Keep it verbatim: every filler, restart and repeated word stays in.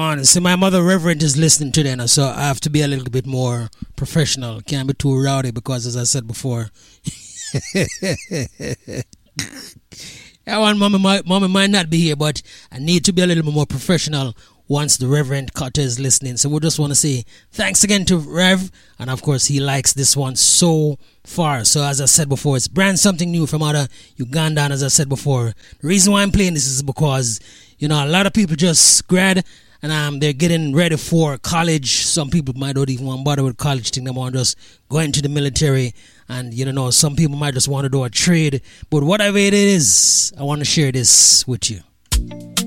on. See, my mother Reverend is listening to them, so I have to be a little bit more professional. Can't be too rowdy because, as I said before, I want mommy, my, mommy might not be here, but I need to be a little bit more professional once the Reverend Carter is listening. So we just want to say thanks again to Rev, and of course he likes this one so far. So as I said before, it's brand something new from out of Uganda, and as I said before, the reason why I'm playing this is because, you know, a lot of people just grad and um, they're getting ready for college. Some people might not even want to bother with college thing. They want to just go into the military, and you know, some people might just want to do a trade. But whatever it is, I want to share this with you.